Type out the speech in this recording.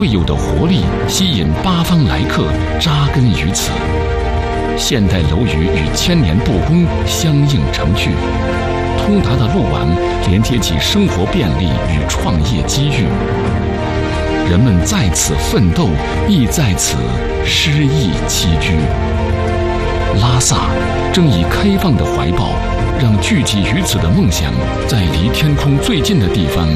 未有的活力吸引八方来客扎根于此。现代楼宇与千年故宫相映成趣，通达的路网连接起生活便利与创业机遇。人们在此奋斗，亦在此诗意栖居。拉萨正以开放的怀抱，让聚集于此的梦想，在离天空最近的地方